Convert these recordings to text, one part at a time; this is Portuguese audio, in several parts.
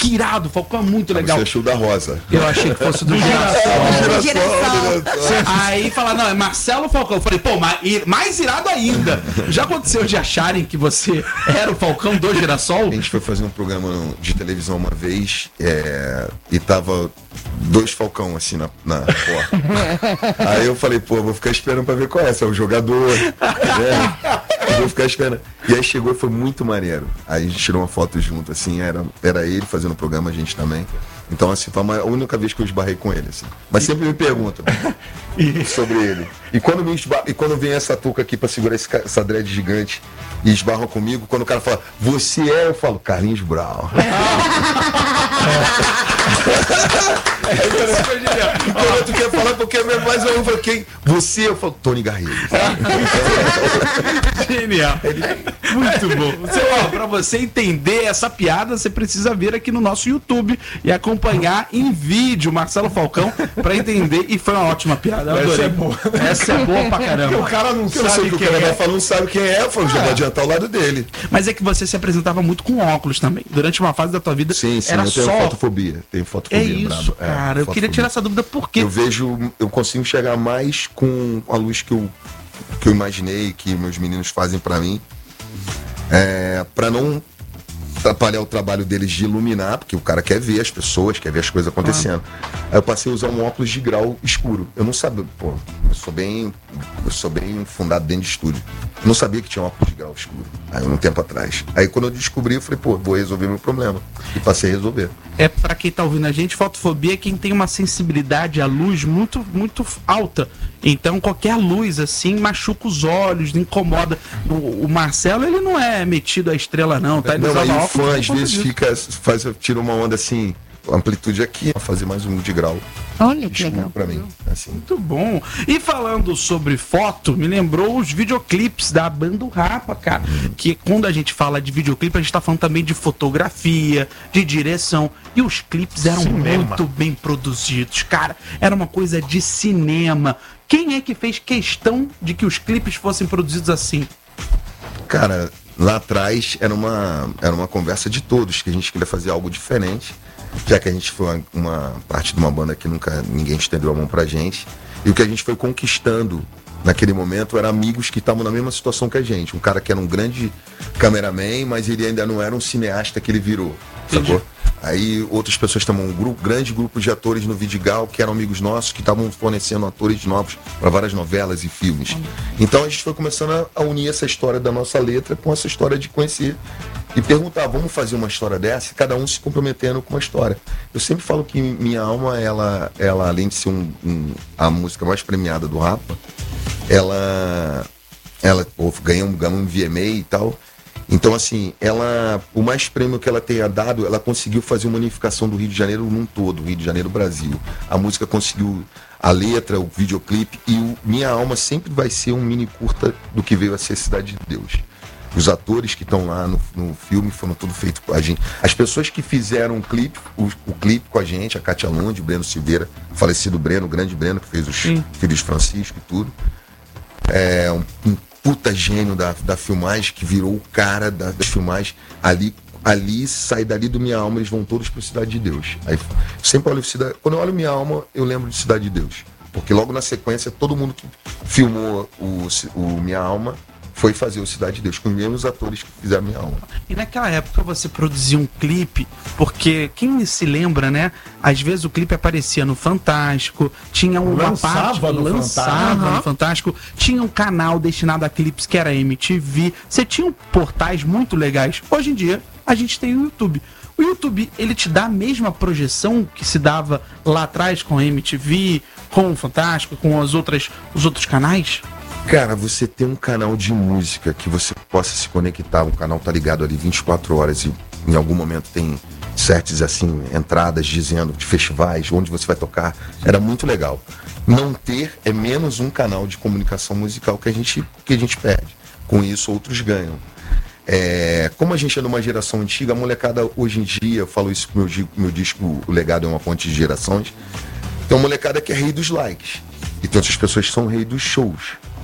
que irado, o Falcão é muito legal. Você achou da Rosa. Eu achei que fosse do Girassol. Aí fala, não, é Marcelo Falcão. Eu falei, pô, mais irado ainda. Já aconteceu de acharem que você era o Falcão do Girassol? A gente foi fazer um programa de televisão uma vez e tava 2 Falcão assim na porta. Aí eu falei, pô, vou ficar esperando pra ver qual é. Se é o jogador. Eu vou ficar esperando. E aí chegou e foi muito maneiro. Aí a gente tirou uma foto junto, assim, era ele fazendo o programa, a gente também. Então, assim, foi a única vez que eu esbarrei com ele, assim. Mas sempre me perguntam sobre ele. E quando vem essa touca aqui pra segurar essa dread gigante e esbarram comigo, quando o cara fala, você eu falo, Carlinhos Brown. O outro quer falar porque é mais ou menos quem? Você, eu falo, Tony Garrido. Genial. Muito bom. Pra você entender essa piada, você precisa vir aqui no nosso YouTube e acompanhar em vídeo Marcelo Falcão pra entender. E foi uma ótima piada. Eu adorei. Essa é boa pra caramba. O cara não sabe quem é. Não sabe quem é, eu falo, já vou adiantar o lado dele. Mas é que você se apresentava muito com óculos também. Durante uma fase da tua vida, sim, era eu tenho fotofobia. Tenho fotofobia. É isso, cara. Eu queria tirar essa dúvida por quê? Eu consigo enxergar mais com a luz que eu imaginei, que meus meninos fazem pra mim. Pra não atrapalhar o trabalho deles de iluminar, porque o cara quer ver as pessoas, quer ver as coisas acontecendo. Aí eu passei a usar um óculos de grau escuro. Eu não sabia, eu sou bem fundado dentro de estúdio. Eu não sabia que tinha um óculos de grau escuro, aí um tempo atrás. Aí quando eu descobri, eu falei, vou resolver meu problema. E passei a resolver. Pra quem tá ouvindo a gente, fotofobia é quem tem uma sensibilidade à luz muito, muito alta. Então qualquer luz assim machuca os olhos, incomoda. O Marcelo, ele não é metido à estrela não, tá? Ele não, aí o fã às vezes tira uma onda assim, amplitude aqui, fazer mais um de grau. Olha que legal. Pra mim, assim. Muito bom. E falando sobre foto, me lembrou os videoclipes da banda Rapa, cara. Que quando a gente fala de videoclipe, a gente tá falando também de fotografia, de direção. E os clipes eram muito bem produzidos, cara. Era uma coisa de cinema. Quem é que fez questão de que os clipes fossem produzidos assim? Cara, lá atrás era uma conversa de todos, que a gente queria fazer algo diferente, já que a gente foi uma parte de uma banda que nunca ninguém estendeu a mão pra gente. E o que a gente foi conquistando naquele momento eram amigos que estavam na mesma situação que a gente. Um cara que era um grande cameraman, mas ele ainda não era um cineasta que ele virou, sacou? Aí outras pessoas estavam, grande grupo de atores no Vidigal, que eram amigos nossos, que estavam fornecendo atores novos para várias novelas e filmes. Então a gente foi começando a unir essa história da nossa letra com essa história de conhecer e perguntar, vamos fazer uma história dessa? Cada um se comprometendo com uma história. Eu sempre falo que Minha Alma, ela além de ser a música mais premiada do Rapa, ela ganhou um VMA e tal. Então, assim, o mais prêmio que ela tenha dado, ela conseguiu fazer uma unificação do Rio de Janeiro num todo, Rio de Janeiro, Brasil. A música conseguiu a letra, o videoclipe, e Minha Alma sempre vai ser um mini curta do que veio a ser Cidade de Deus. Os atores que estão lá no filme foram tudo feito com a gente. As pessoas que fizeram o clipe com a gente, a Kátia Lund, Breno Silveira, falecido Breno, o grande Breno, que fez os Filhos de Francisco e tudo. Um puta gênio da filmagem, que virou o cara das filmagens. Ali sai dali do Minha Alma, eles vão todos para Cidade de Deus. Aí sempre olho quando eu olho Minha Alma, eu lembro de Cidade de Deus, porque logo na sequência todo mundo que filmou o Minha Alma foi fazer o Cidade de Deus, com os mesmos atores que fizeram Minha Alma. E naquela época você produzia um clipe, porque quem se lembra, né? Às vezes o clipe aparecia no Fantástico, tinha uma parte... Lançava no Fantástico. Tinha um canal destinado a clipes que era MTV. Você tinha portais muito legais. Hoje em dia, a gente tem o YouTube. O YouTube, ele te dá a mesma projeção que se dava lá atrás com a MTV, com o Fantástico, com os outros canais? Cara, você tem um canal de música que você possa se conectar, o canal tá ligado ali 24 horas e em algum momento tem certas assim, entradas dizendo de festivais, onde você vai tocar, era muito legal. Não ter é menos um canal de comunicação musical que a gente perde. Com isso, outros ganham. Como a gente é de uma geração antiga, a molecada hoje em dia, eu falo isso com meu disco, O Legado é uma Ponte de Gerações, então a molecada que é rei dos likes. E tem outras pessoas que são rei dos shows.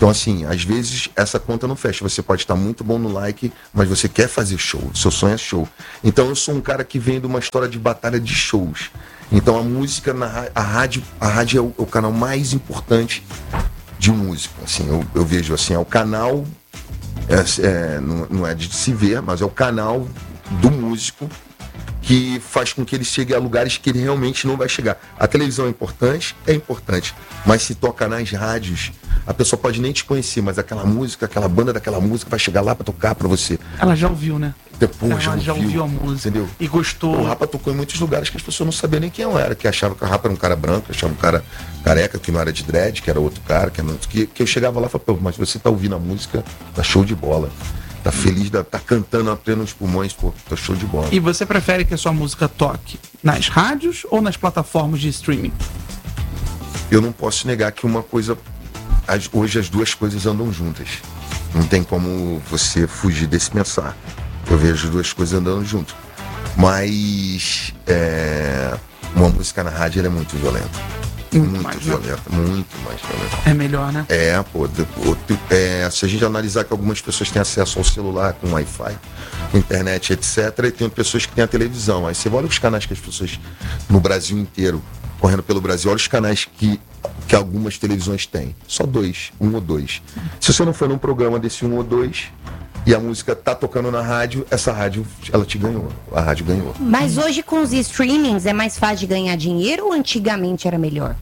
Então, assim, às vezes essa conta não fecha. Você pode estar muito bom no like, mas você quer fazer show. Seu sonho é show. Então, eu sou um cara que vem de uma história de batalha de shows. Então, a música, a rádio é o canal mais importante de música. Assim, eu vejo assim, é o canal, não é de se ver, mas é o canal do músico que faz com que ele chegue a lugares que ele realmente não vai chegar. A televisão é importante, mas se toca nas rádios, a pessoa pode nem te conhecer, mas aquela música, aquela banda daquela música vai chegar lá pra tocar pra você. Ela já ouviu, né? Depois ela já ouviu a música, entendeu? E gostou. O Rapa tocou em muitos lugares que as pessoas não sabiam nem quem eu era, que achavam que o Rapa era um cara branco, achavam um cara careca, que não era de dread, que era outro cara, que eu chegava lá e falava, pô, mas você tá ouvindo a música, tá show de bola. Tá feliz, tá cantando a pleno nos pulmões, pô, tá show de bola. E você prefere que a sua música toque nas rádios ou nas plataformas de streaming? Eu não posso negar que uma coisa... Hoje as duas coisas andam juntas. Não tem como você fugir desse pensar. Eu vejo as duas coisas andando junto. Mas uma música na rádio ela é muito violenta. Muito mais violenta. É melhor, né? Se a gente analisar que algumas pessoas têm acesso ao celular com Wi-Fi, com internet, etc., e tem pessoas que têm a televisão. Aí você olha os canais que as pessoas no Brasil inteiro, correndo pelo Brasil, olha os canais que algumas televisões têm. Só um ou dois. Se você não for num programa desse um ou dois, e a música tá tocando na rádio, essa rádio, ela te ganhou. A rádio ganhou. Mas hoje com os streamings é mais fácil de ganhar dinheiro ou antigamente era melhor?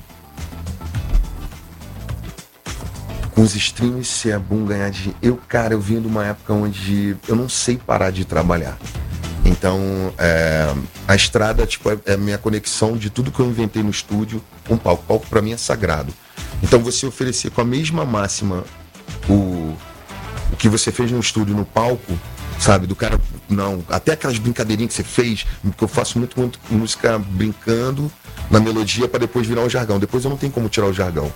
Com os streamings, se é bom ganhar dinheiro. Eu vim de uma época onde eu não sei parar de trabalhar. Então, a estrada, tipo, é a minha conexão de tudo que eu inventei no estúdio com o palco. O palco pra mim é sagrado. Então, você oferecer com a mesma máxima o que você fez no estúdio, no palco, sabe, do cara, não, até aquelas brincadeirinhas que você fez, porque eu faço muito música brincando na melodia para depois virar o jargão. Depois eu não tenho como tirar o jargão.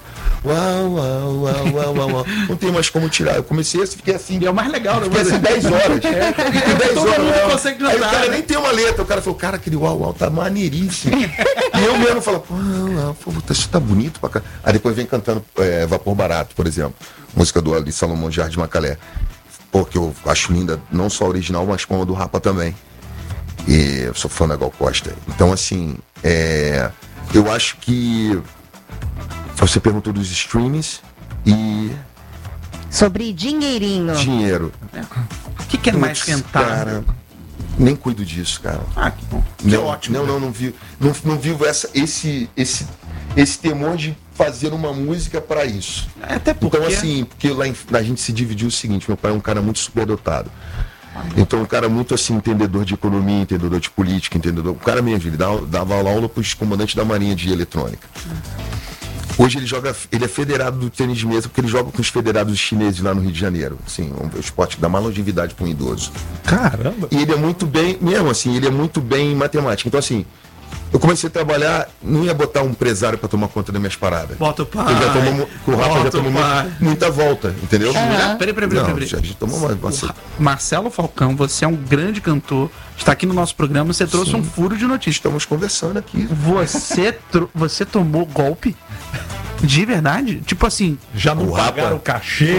Uau. Não tem mais como tirar. Eu comecei assim, fiquei assim. E é o mais legal, né? Fiquei assim 10 horas. 10 horas. Consegue cantar, aí o cara né? nem tem uma letra. O cara falou, cara, aquele uau tá maneiríssimo. E eu mesmo falo, isso tá bonito pra cá. Aí depois vem cantando Vapor Barato, por exemplo. Música do Ali Salomão de Jardim Macalé. Porque eu acho linda, não só a original, mas como a do Rapa também. E eu sou fã da Gal Costa. Então, assim, eu acho que você perguntou dos streams e... Sobre dinheirinho. Dinheiro. O que é mais rentável? Cara, nem cuido disso, cara. Ah, que bom. Que ótimo. Não vivo esse temor de fazer uma música para isso. Até porque... Então, assim, porque lá a gente se dividiu o seguinte, meu pai é um cara muito superdotado. Então, um cara muito assim, entendedor de economia, entendedor de política, entendedor. O cara mesmo, ele dava aula para os comandantes da Marinha de eletrônica. Hoje ele é federado do tênis de mesa, porque ele joga com os federados chineses lá no Rio de Janeiro. Assim, um esporte que dá mais longevidade para um idoso. Caramba! E ele é muito bem, mesmo assim, ele é muito bem em matemática. Então, assim, eu comecei a trabalhar, não ia botar um empresário para tomar conta das minhas paradas. Bota o pai. O Rafa já tomou muita volta, entendeu? Peraí. Já tomou uma. Marcelo Falcão, você é um grande cantor, está aqui no nosso programa, você trouxe um furo de notícia. Estamos conversando aqui. Você tomou golpe? De verdade? Tipo assim, já não pagaram o cachê.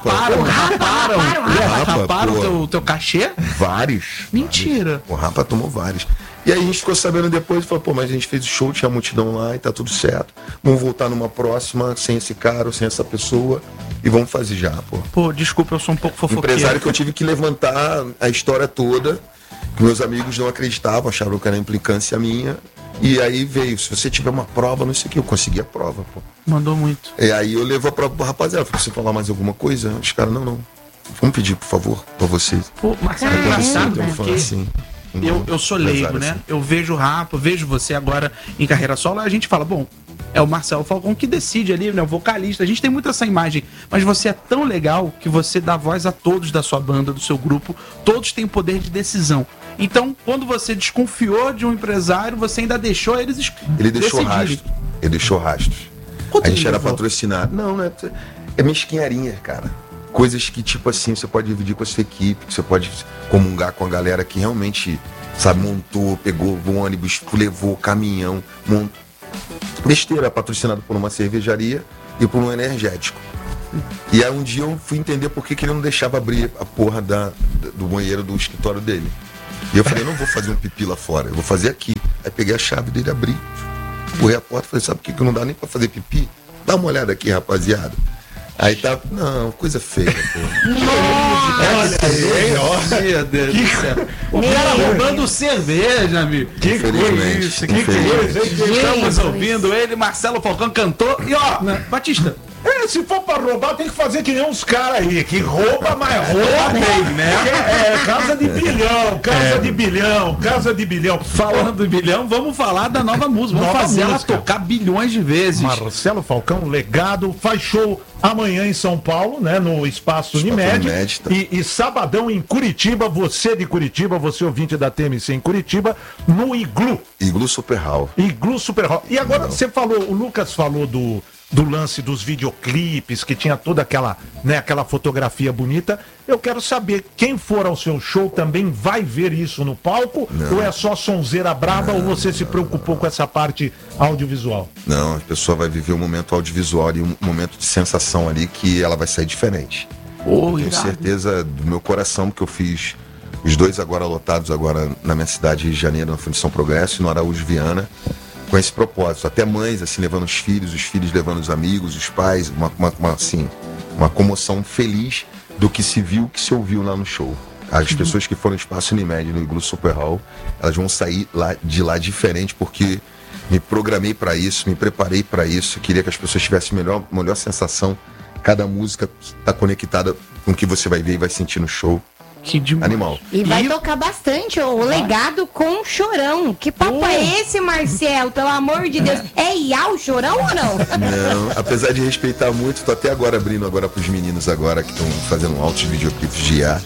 Raparam o teu cachê? Vários. Mentira. O Rapa tomou vários. E aí a gente ficou sabendo depois e falou, pô, mas a gente fez o show, tinha multidão lá e tá tudo certo. Vamos voltar numa próxima, sem esse cara ou sem essa pessoa, e vamos fazer já, pô. Pô, desculpa, eu sou um pouco fofoqueiro. Empresário que eu tive que levantar a história toda, que meus amigos não acreditavam, acharam que era implicância minha. E aí veio, se você tiver uma prova, não sei o que, eu consegui a prova, pô. Mandou muito. E aí eu levo a prova pro rapaziada, falei, você falar mais alguma coisa? Os caras, não. Vamos pedir, por favor, pra vocês. Pô, Marcelo, é engraçado, porque assim, eu sou leigo, né? Assim. Eu vejo o Rapa, vejo você agora em carreira solo, a gente fala, bom, é o Marcelo Falcão que decide ali, né? O vocalista. A gente tem muito essa imagem, mas você é tão legal que você dá voz a todos da sua banda, do seu grupo, todos têm poder de decisão. Então, quando você desconfiou de um empresário, você ainda deixou eles Ele deixou rastro. Ele deixou rastros. A gente era patrocinado. Não, né? É mesquinharinha, cara. Coisas que, tipo assim, você pode dividir com a sua equipe, que você pode comungar com a galera que realmente, sabe, montou, pegou o ônibus, levou caminhão, montou. Besteira, patrocinado por uma cervejaria e por um energético. E aí um dia eu fui entender por que ele não deixava abrir a porra do banheiro do escritório dele. E eu falei, não vou fazer um pipi lá fora, eu vou fazer aqui. Aí peguei a chave dele, abri, empurrei a porta e falei, sabe por que não dá nem pra fazer pipi? Dá uma olhada aqui, rapaziada. Aí tá, não, coisa feia, pô. Olha, Deus do céu. O cara roubando cerveja, amigo. Que coisa isso, que coisa. Estamos ouvindo ele, Marcelo Falcão cantou. E ó, Batista. Se for pra roubar, tem que fazer que nem uns caras aí, que rouba, mas rouba bem, né? Casa de bilhão, casa de bilhão. Falando de bilhão, vamos falar da nova música. Vamos fazer ela tocar bilhões de vezes. Marcelo Falcão, legado, faz show amanhã em São Paulo, né? No Espaço Unimed. E sabadão em Curitiba, você de Curitiba, você ouvinte da TMC em Curitiba, no Iglu. Iglu Super Hall. Iglu Super Hall. E agora você falou, o Lucas falou do lance dos videoclipes, que tinha toda aquela, né, aquela fotografia bonita. Eu quero saber, quem for ao seu show também vai ver isso no palco? Não. Ou é só sonzeira braba, ou você se preocupou com essa parte audiovisual? Não, a pessoa vai viver um momento audiovisual e um momento de sensação ali que ela vai sair diferente. Tenho certeza do meu coração, porque eu fiz os 2 agora lotados agora na minha cidade, Rio de Janeiro, na Fundição Progresso e no Araújo Viana, com esse propósito. Até mães, assim, levando os filhos levando os amigos, os pais, uma comoção feliz do que se viu, que se ouviu lá no show. As pessoas que foram no Espaço Unimed, no Iglu Super Hall, elas vão sair de lá diferente, porque me programei para isso, me preparei para isso, queria que as pessoas tivessem melhor sensação. Cada música está conectada com o que você vai ver e vai sentir no show. Que demais. Animal. E vai tocar bastante o legado com o Chorão. Que papo é esse, Marcelo? Pelo amor de Deus. É IA o Chorão ou não? Não, apesar de respeitar muito, tô até agora abrindo agora pros meninos agora que estão fazendo altos videoclipes de IA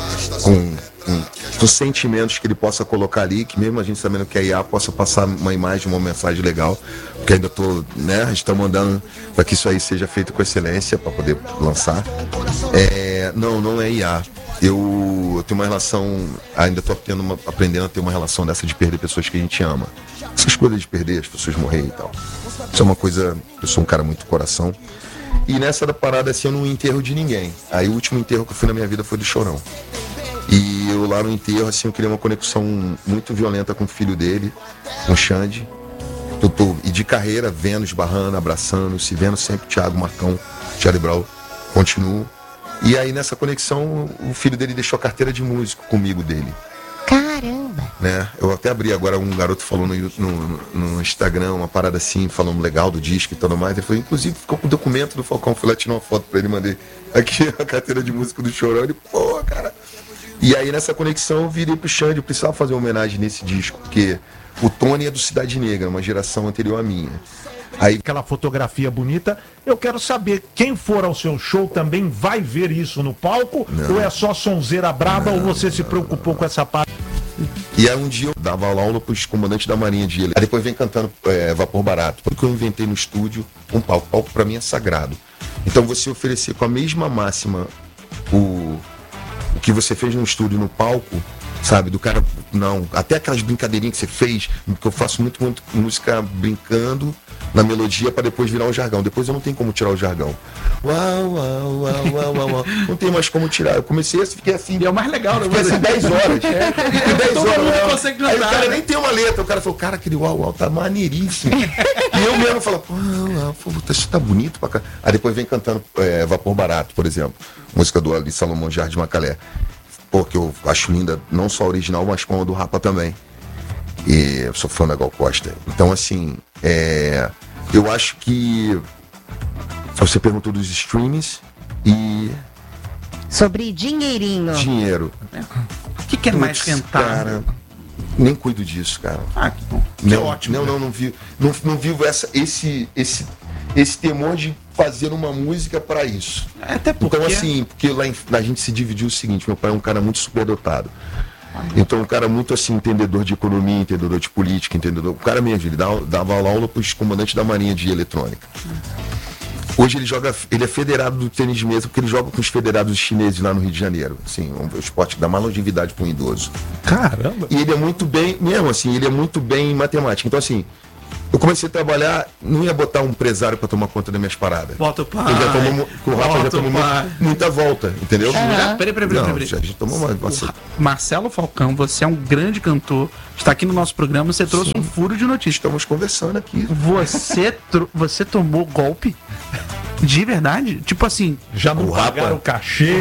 com sentimentos que ele possa colocar ali, que mesmo a gente sabendo que é IA, possa passar uma imagem, uma mensagem legal, porque ainda tô, né, a gente tá mandando para que isso aí seja feito com excelência para poder lançar. Não é IA. Eu tenho uma relação, ainda estou aprendendo a ter uma relação dessa de perder pessoas que a gente ama. Essas coisas de perder, as pessoas morrerem e tal. Isso é uma coisa, eu sou um cara muito coração. E nessa da parada assim, eu não enterro de ninguém. Aí o último enterro que eu fui na minha vida foi do Chorão. E eu lá no enterro, assim, eu criei uma conexão muito violenta com o filho dele, com o Xande. E de carreira, vendo, esbarrando, abraçando, se vendo sempre, Thiago Marcão, Charlie Brown, continuo. E aí nessa conexão, o filho dele deixou a carteira de músico comigo dele. Caramba! Né? Eu até abri agora, um garoto falou no Instagram, uma parada assim, falando legal do disco e tudo mais. Ele falou, inclusive ficou com o documento do Falcão, fui lá tirar uma foto pra ele, mandei aqui a carteira de músico do Chorão. Ele, pô, cara. E aí nessa conexão eu virei pro Xande, eu precisava fazer uma homenagem nesse disco, porque o Tony é do Cidade Negra, uma geração anterior à minha. Aí aquela fotografia bonita, eu quero saber, quem for ao seu show também vai ver isso no palco? Não. Ou é só sonzeira braba, ou você se preocupou com essa parte? E aí um dia eu dava aula pros comandantes da Marinha de Aí depois vem cantando Vapor Barato, porque eu inventei no estúdio um palco. O palco pra mim é sagrado. Então você oferecer com a mesma máxima o que você fez no estúdio no palco, sabe, do cara, não, até aquelas brincadeirinhas que você fez, que eu faço muito música brincando na melodia para depois virar um jargão. Depois eu não tenho como tirar o jargão. Uau. Não tem mais como tirar. Eu comecei assim, fiquei assim. E é o mais legal, né? Fiquei assim 10 horas. 10 horas. Aí o cara nem tem uma letra. O cara falou, cara, aquele uau tá maneiríssimo. E eu mesmo falo, isso tá bonito pra cá. Aí depois vem cantando Vapor Barato, por exemplo. Música do Ali Salomão Jardim Macalé. Pô, que eu acho linda, não só a original, mas como a do Rapa também. E eu sou fã da Gal Costa. Então, assim, eu acho que você perguntou dos streams e... Sobre dinheirinho. Dinheiro. O que é mais rentável? Cara, nem cuido disso, cara. Que bom. Que ótimo. Não vivo esse temor de fazer uma música para isso. Até porque... Então, assim, porque lá a gente se dividiu o seguinte, meu pai é um cara muito superdotado. Então, um cara muito assim, entendedor de economia, entendedor de política, entendedor. O cara mesmo, ele dava aula para os comandantes da Marinha de Eletrônica. Hoje ele é federado do tênis de mesa, porque ele joga com os federados chineses lá no Rio de Janeiro. Assim, um esporte que dá mais longevidade para um idoso. Caramba! E ele é muito bem, mesmo assim, ele é muito bem em matemática. Então, assim, eu comecei a trabalhar, não ia botar um empresário pra tomar conta das minhas paradas. Bota o pai. O Rafa já tomou muita volta, entendeu? Peraí. Já tomou uma. Marcelo Falcão, você é um grande cantor, está aqui no nosso programa, você trouxe um furo de notícia. Estamos conversando aqui. Você tomou golpe? De verdade? Tipo assim... Já não pagaram o cachê.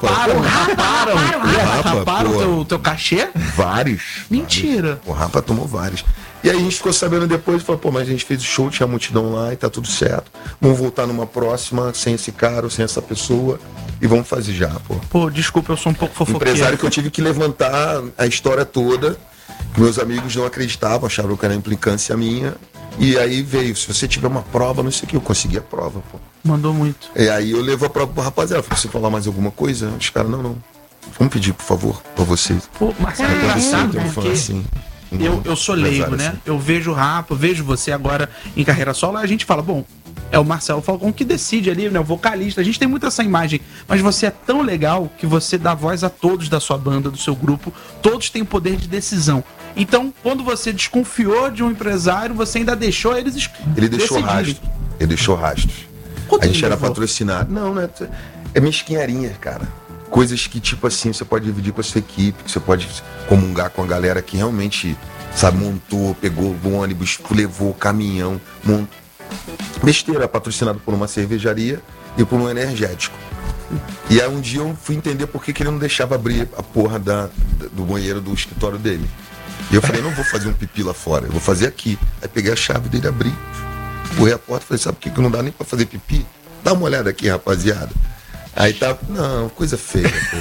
Raparam o teu cachê? Vários. Mentira. O Rafa tomou vários. E aí a gente ficou sabendo depois e falou, pô, mas a gente fez o show, tinha multidão lá e tá tudo certo. Vamos voltar numa próxima, sem esse cara ou sem essa pessoa. E vamos fazer já, pô. Pô, desculpa, eu sou um pouco fofoqueiro. Empresário que eu tive que levantar a história toda. Meus amigos não acreditavam, acharam que era implicância minha. E aí veio, se você tiver uma prova, não sei o que, eu consegui a prova, pô. Mandou muito. E aí eu levo a prova pro rapaziada, falei, você falar mais alguma coisa? Os caras, não. Vamos pedir, por favor, pra vocês. Pô, Marcelo, é engraçado, porque assim, eu sou leigo, né? Assim. Eu vejo o Rafa, vejo você agora em carreira solo, aí a gente fala, bom, é o Marcelo Falcão que decide ali, né? O vocalista. A gente tem muito essa imagem, mas você é tão legal que você dá voz a todos da sua banda, do seu grupo. Todos têm poder de decisão. Então, quando você desconfiou de um empresário, você ainda deixou eles Ele deixou rastro. Ele deixou rastros. A gente era patrocinado. Não, né? É mesquinharinha, cara. Coisas que, tipo assim, você pode dividir com a sua equipe, que você pode comungar com a galera que realmente, sabe, montou, pegou o ônibus, levou caminhão, besteira, patrocinado por uma cervejaria e por um energético. E aí um dia eu fui entender por que ele não deixava abrir a porra do banheiro do escritório dele. E eu falei, não vou fazer um pipi lá fora, eu vou fazer aqui. Aí peguei a chave dele, abri, empurrei a porta e falei, sabe por que não dá nem pra fazer pipi? Dá uma olhada aqui, rapaziada. Aí tá, não, coisa feia, pô.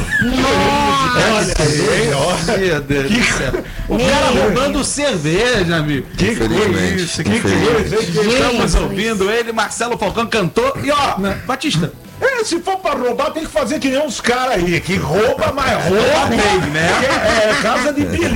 Olha, Deus do céu. O cara roubando cerveja, amigo. Que coisa, que coisa. Estamos ouvindo ele, Marcelo Falcão, cantor. E ó, Batista. Se for pra roubar, tem que fazer que nem uns caras aí, que rouba, mas rouba bem, né? Casa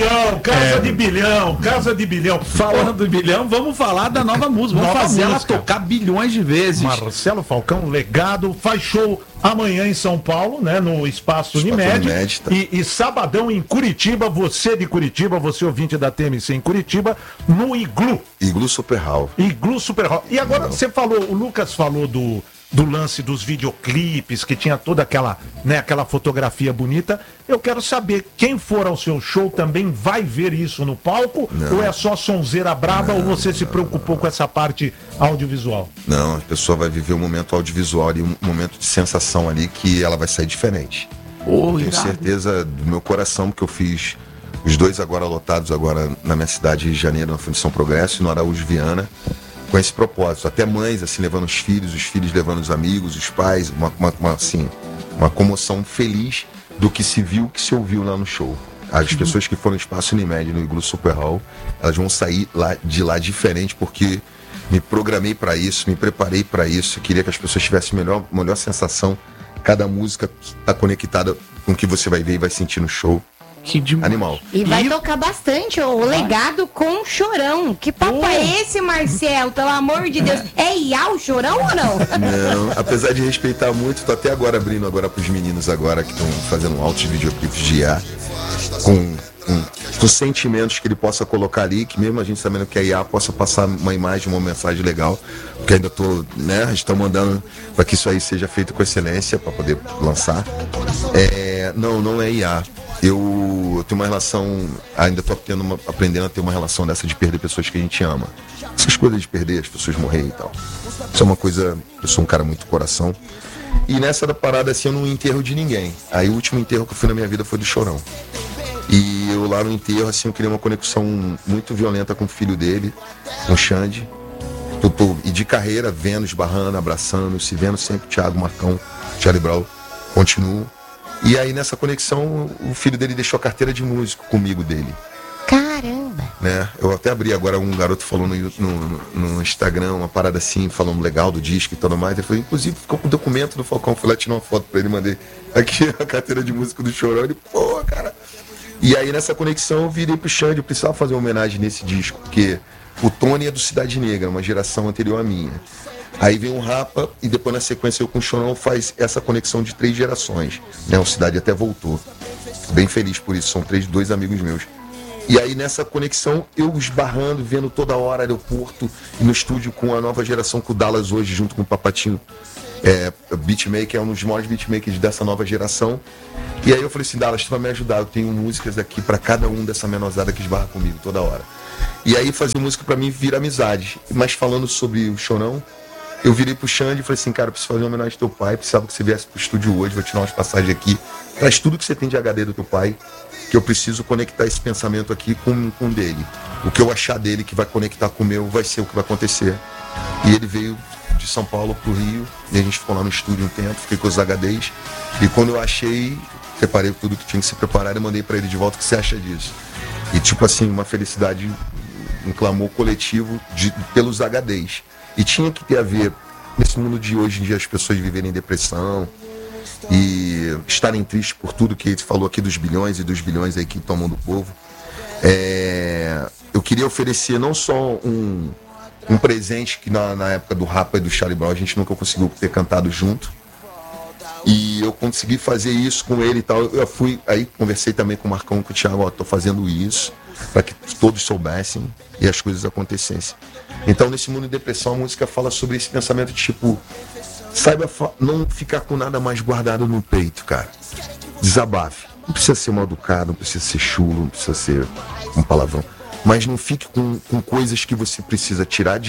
de bilhão. Falando do bilhão, vamos falar da nova música. Vamos fazer ela tocar bilhões de vezes. Marcelo Falcão, legado, faz show amanhã em São Paulo, né? No Espaço Unimed. Tá. E sabadão em Curitiba, você de Curitiba, você ouvinte da TMC em Curitiba, no Iglu. Iglu Super Hall. Iglu Super Hall. E agora você falou, o Lucas falou do lance dos videoclipes, que tinha toda aquela fotografia bonita. Eu quero saber, quem for ao seu show também vai ver isso no palco? Não. Ou é só sonzeira braba, ou você se preocupou com essa parte audiovisual? Não, a pessoa vai viver um momento audiovisual e um momento de sensação ali que ela vai sair diferente. Tenho certeza do meu coração, porque eu fiz os dois agora lotados agora na minha cidade de Janeiro, na Fundição Progresso e no Araújo Viana, com esse propósito. Até mães, assim, levando os filhos levando os amigos, os pais, uma comoção feliz do que se viu, que se ouviu lá no show. As pessoas que foram no Espaço Unimed, no Iglu Super Hall, elas vão sair de lá diferente, porque me programei para isso, me preparei para isso, queria que as pessoas tivessem melhor sensação. Cada música está conectada com o que você vai ver e vai sentir no show. Que demais. Animal. E vai tocar bastante o legado com o Chorão. Que papo é esse, Marcelo? Pelo amor de Deus. É IA o Chorão ou não? Não, apesar de respeitar muito, tô até agora abrindo agora pros meninos agora que estão fazendo altos videoclipes de IA com sentimentos que ele possa colocar ali, que mesmo a gente sabendo que a IA possa passar uma imagem, uma mensagem legal, porque ainda tô, né, a gente tá mandando para que isso aí seja feito com excelência para poder lançar. Não é IA. Eu tenho uma relação, ainda tô aprendendo a ter uma relação dessa de perder pessoas que a gente ama. Essas coisas de perder, as pessoas morrerem e tal. Isso é uma coisa, eu sou um cara muito coração. E nessa da parada assim, eu não enterro de ninguém. Aí o último enterro que eu fui na minha vida foi do Chorão. E eu lá no enterro, assim, eu criei uma conexão muito violenta com o filho dele, com o Xande. E de carreira, vendo, esbarrando, abraçando, se vendo sempre, Thiago, Marcão, Charlie Brown, continuo. E aí nessa conexão, o filho dele deixou a carteira de músico comigo dele. Caramba! Né? Eu até abri agora, um garoto falou no Instagram, uma parada assim, falando legal do disco e tudo mais. Ele falou, inclusive ficou com o documento do Falcão, fui lá tirar uma foto pra ele, mandei aqui a carteira de músico do Chorão. Ele, pô, cara. E aí nessa conexão eu virei pro Xande, eu precisava fazer uma homenagem nesse disco, porque o Tony é do Cidade Negra, uma geração anterior à minha. Aí vem o Rapa e depois na sequência eu com o Chorão faz essa conexão de 3 gerações, né? O Cidade até voltou. Bem feliz por isso, são dois amigos meus. E aí nessa conexão, eu esbarrando, vendo toda hora aeroporto, e no estúdio com a nova geração, com o Dallas hoje, junto com o Papatinho, beatmaker, é um dos maiores beatmakers dessa nova geração. E aí eu falei assim, Dallas, tu vai me ajudar, eu tenho músicas aqui pra cada um dessa menosada que esbarra comigo toda hora. E aí fazer música pra mim vira amizade. Mas falando sobre o Chorão, eu virei pro Xande e falei assim, cara, eu preciso fazer uma homenagem ao teu pai, precisava que você viesse pro estúdio hoje, vou tirar umas passagens aqui, traz tudo que você tem de HD do teu pai, que eu preciso conectar esse pensamento aqui com dele. O que eu achar dele que vai conectar com o meu vai ser o que vai acontecer. E ele veio de São Paulo pro Rio, e a gente ficou lá no estúdio um tempo, fiquei com os HDs, e quando eu achei, preparei tudo que tinha que se preparar e mandei pra ele de volta, o que você acha disso? E tipo assim, uma felicidade, um clamor coletivo pelos HDs. E tinha que ter a ver, nesse mundo de hoje em dia, as pessoas viverem depressão e estarem tristes por tudo que ele falou aqui dos bilhões e dos bilhões aí que tomam do povo. Eu queria oferecer não só um presente que na época do Rapa e do Charlie Brown a gente nunca conseguiu ter cantado junto. E eu consegui fazer isso com ele e tal. Eu fui, aí conversei também com o Marcão, com o Thiago, ó, tô fazendo isso para que todos soubessem e as coisas acontecessem. Então, nesse mundo de depressão, a música fala sobre esse pensamento de tipo, saiba não ficar com nada mais guardado no peito, cara. Desabafe. Não precisa ser mal educado, não precisa ser chulo, não precisa ser um palavrão. Mas não fique com coisas que você precisa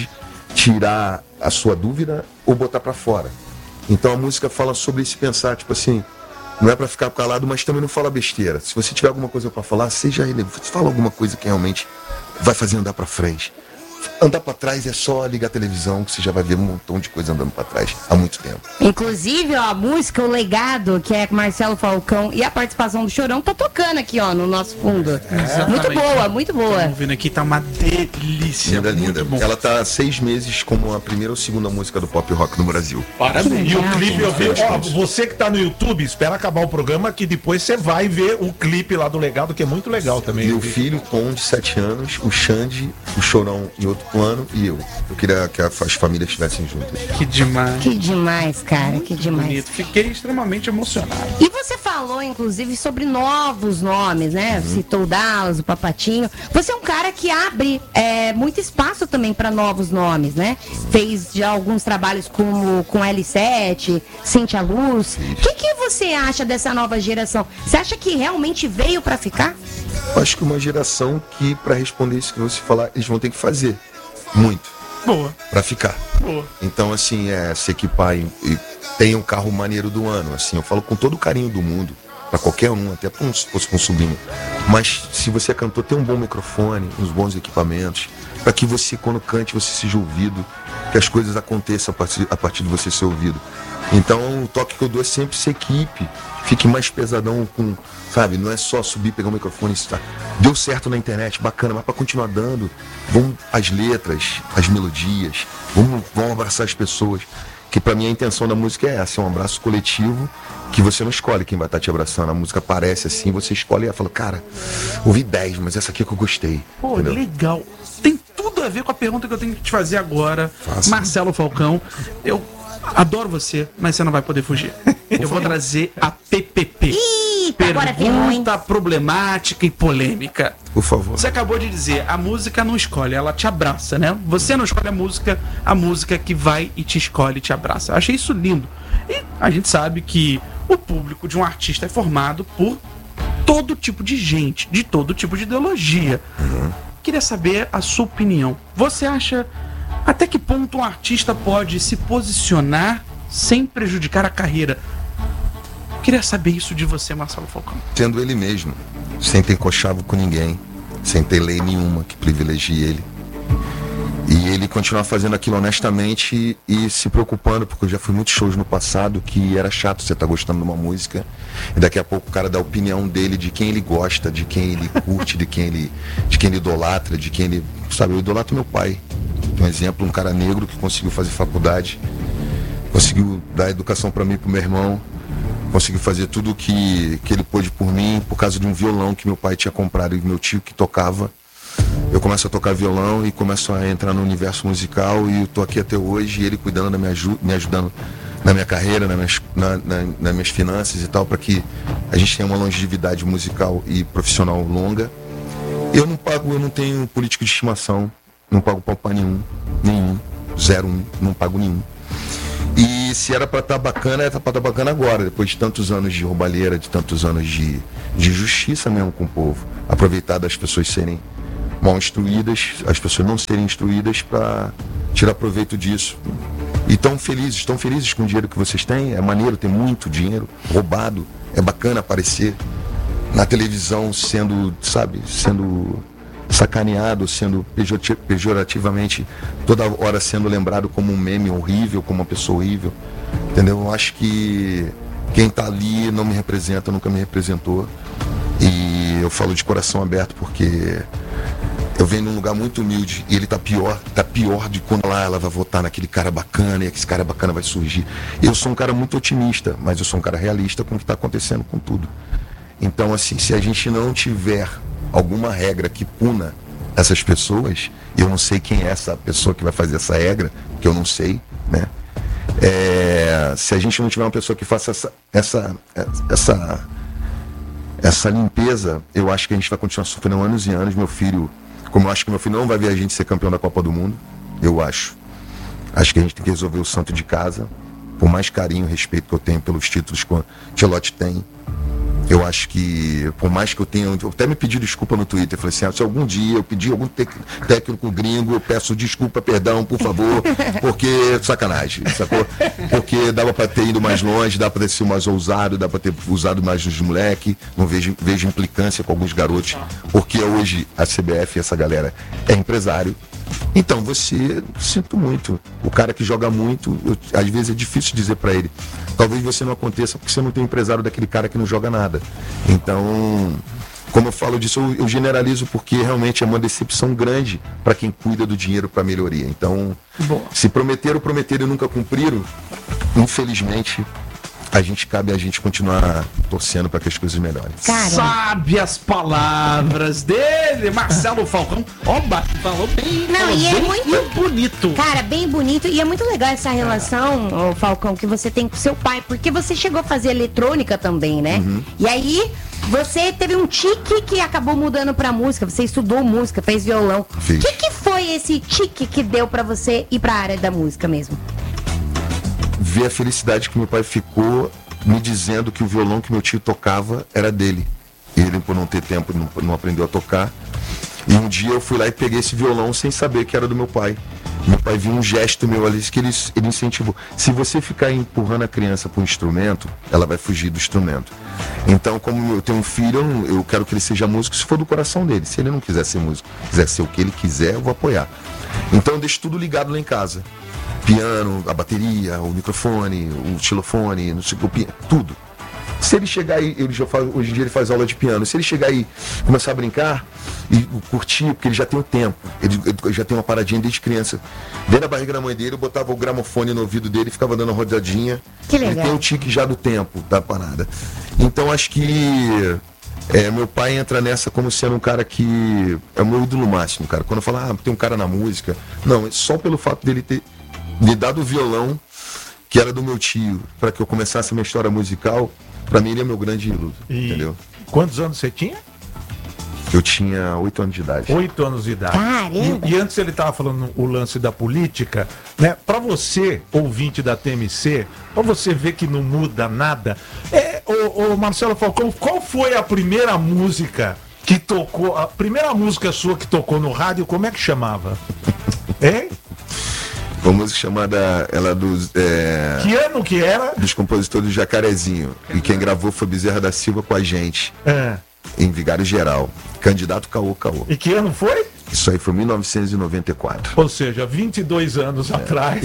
tirar a sua dúvida ou botar pra fora. Então a música fala sobre esse pensar, tipo assim, não é pra ficar calado, mas também não fala besteira. Se você tiver alguma coisa pra falar, seja relevante. Fala alguma coisa que realmente vai fazer andar pra frente. Andar pra trás é só ligar a televisão, que você já vai ver um montão de coisa andando pra trás há muito tempo. Inclusive, ó, a música, o legado, que é com Marcelo Falcão e a participação do Chorão, tá tocando aqui, ó, no nosso fundo. Muito boa, muito boa. Estamos vendo aqui, tá uma delícia. Linda. Bom. Ela tá há 6 meses como a primeira ou segunda música do pop rock no Brasil. Parabéns. E o clipe, eu vi, ó, você que tá no YouTube, espera acabar o programa, que depois você vai ver o clipe lá do legado, que é muito legal também. Meu filho, Tom, de 7 anos, o Xande, o Chorão em outro plano e eu. Eu queria que as famílias estivessem juntas. Que demais. Que demais, cara, que demais. Bonito. Fiquei extremamente emocionado. E você falou, inclusive, sobre novos nomes, né? Citou o Dallas, o Papatinho. Você é um cara que abre muito espaço também para novos nomes, né? Fez já alguns trabalhos com L7, Cintia Luz. O que você acha dessa nova geração? Você acha que realmente veio para ficar? Eu acho que uma geração que, para responder isso que você falar, eles vão ter que fazer muito. Boa. Pra ficar. Boa. Então, assim, se equipar e tem um carro maneiro do ano. Assim, eu falo com todo o carinho do mundo, pra qualquer um, até se fosse com um sobrinho. Mas se você é cantor, tem um bom microfone, uns bons equipamentos, pra que você, quando cante, você seja ouvido, que as coisas aconteçam a partir de você ser ouvido. Então, o toque que eu dou é sempre ser equipe, fique mais pesadão com, sabe, não é só subir, pegar o microfone e estar. Deu certo na internet, bacana, mas para continuar dando, vamos as letras, as melodias, vamos abraçar as pessoas. Que para mim a intenção da música é essa, é um abraço coletivo, que você não escolhe quem vai estar te abraçando. A música aparece assim, você escolhe e fala, cara, ouvi 10, mas essa aqui é que eu gostei. Pô, entendeu? legal. Tem tudo a ver com a pergunta que eu tenho que te fazer agora. Faça. Marcelo Falcão, eu adoro você, mas você não vai poder fugir. Eu vou trazer a PPP. Eita, agora ferrou, hein? Pergunta problemática e polêmica. Por favor. Você acabou de dizer, a música não escolhe, ela te abraça, né? Você não escolhe a música que vai e te escolhe e te abraça. Eu achei isso lindo. E a gente sabe que o público de um artista é formado por todo tipo de gente, de todo tipo de ideologia. Queria saber a sua opinião. Você acha até que ponto um artista pode se posicionar sem prejudicar a carreira? Queria saber isso de você, Marcelo Falcão. Sendo ele mesmo, sem ter encoxavo com ninguém, sem ter lei nenhuma que privilegie ele. E ele continuar fazendo aquilo honestamente e se preocupando, porque eu já fui muitos shows no passado que era chato você estar gostando de uma música e daqui a pouco o cara dá a opinião dele, de quem ele gosta, de quem ele curte, de quem ele idolatra, de quem ele... Sabe, eu idolatro meu pai. Um exemplo, um cara negro que conseguiu fazer faculdade, conseguiu dar educação para mim e pro meu irmão, conseguiu fazer tudo que ele pôde por mim, por causa de um violão que meu pai tinha comprado e meu tio que tocava. Eu começo a tocar violão e começo a entrar no universo musical e eu tô aqui até hoje, e ele cuidando, me ajudando na minha carreira, nas minhas finanças e tal, para que a gente tenha uma longevidade musical e profissional longa. Eu não tenho político de estimação, não pago pau pra nenhum, 0,1, não pago nenhum. E se era pra estar bacana, era pra estar bacana agora, depois de tantos anos de roubalheira, de tantos anos de justiça mesmo com o povo. Aproveitar das pessoas serem mal instruídas, as pessoas não serem instruídas para tirar proveito disso. E estão felizes com o dinheiro que vocês têm. É maneiro ter muito dinheiro roubado, é bacana aparecer na televisão sendo sacaneado, sendo pejorativamente toda hora sendo lembrado como um meme horrível, como uma pessoa horrível, entendeu? Eu acho que quem tá ali não me representa, nunca me representou, e eu falo de coração aberto porque eu venho num lugar muito humilde e ele tá pior de quando lá ela vai votar naquele cara bacana e esse cara bacana vai surgir. Eu sou um cara muito otimista, mas eu sou um cara realista com o que tá acontecendo com tudo. Então, assim, se a gente não tiver alguma regra que puna essas pessoas, eu não sei quem é essa pessoa que vai fazer essa regra, que eu não sei, né? Se a gente não tiver uma pessoa que faça essa limpeza, eu acho que a gente vai continuar sofrendo anos e anos. Meu filho, como eu acho que meu filho não vai ver a gente ser campeão da Copa do Mundo, eu acho que a gente tem que resolver o santo de casa, por mais carinho e respeito que eu tenho pelos títulos que o Ancelotti tem. Eu acho que, por mais que eu tenha... Eu até me pedi desculpa no Twitter. Falei assim, se algum dia eu pedir algum técnico gringo, eu peço desculpa, perdão, por favor, porque... Sacanagem, sacou? Porque dava pra ter ido mais longe, dá pra ter sido mais ousado, dá pra ter usado mais os moleques. Não vejo implicância com alguns garotos, porque hoje a CBF e essa galera é empresário. Então, sinto muito. O cara que joga muito, às vezes é difícil dizer pra ele. Talvez você não aconteça porque você não tem empresário daquele cara que não joga nada. Então, como eu falo disso, eu generalizo porque realmente é uma decepção grande para quem cuida do dinheiro para melhoria. Então, se prometeram e nunca cumpriram, infelizmente, cabe a gente continuar torcendo para que as coisas melhorem. Cara. Sabe as palavras dele, Marcelo Falcão. Oba, falou bem. Não, e é muito bonito. Cara, bem bonito. E é muito legal essa relação, Falcão, que você tem com seu pai, porque você chegou a fazer eletrônica também, né? Uhum. E aí, você teve um tique que acabou mudando pra música. Você estudou música, fez violão. O que foi esse tique que deu pra você ir pra área da música mesmo? Ver a felicidade que meu pai ficou me dizendo que o violão que meu tio tocava era dele. Ele, por não ter tempo, não aprendeu a tocar. E um dia eu fui lá e peguei esse violão sem saber que era do meu pai. Meu pai viu um gesto meu ali que ele incentivou. Se você ficar empurrando a criança para um instrumento, ela vai fugir do instrumento. Então, como eu tenho um filho, eu quero que ele seja músico se for do coração dele. Se ele não quiser ser músico, quiser ser o que ele quiser, eu vou apoiar. Então eu deixo tudo ligado lá em casa. Piano, a bateria, o microfone, o xilofone, não sei o que, tudo. Se ele chegar aí, hoje em dia ele faz aula de piano, se ele chegar aí e começar a brincar e curtir, porque ele já tem um tempo, ele já tem uma paradinha desde criança. Dentro da barriga da mãe dele, eu botava o gramofone no ouvido dele e ficava dando uma rodadinha. Que legal. Ele tem o tique já do tempo da parada. Então acho que meu pai entra nessa como sendo um cara que é o meu ídolo máximo, cara. Quando eu falo, tem um cara na música, não, é só pelo fato dele ter me dado o violão, que era do meu tio, para que eu começasse a minha história musical. Pra mim ele é meu grande ídolo, entendeu? Quantos anos você tinha? Eu tinha 8 anos de idade. 8 anos de idade. Caramba! E antes ele tava falando o lance da política, né? Pra você, ouvinte da TMC, pra você ver que não muda nada, ô Marcelo Falcão, qual foi a primeira música que tocou, a primeira música sua que tocou no rádio, como é que chamava? Hein? Uma música chamada, que ano que era? Dos compositores do Jacarezinho. E quem gravou foi Bezerra da Silva com a gente. Em Vigário Geral. Candidato Caô. E que ano foi? Isso aí foi 1994. Ou seja, 22 anos atrás.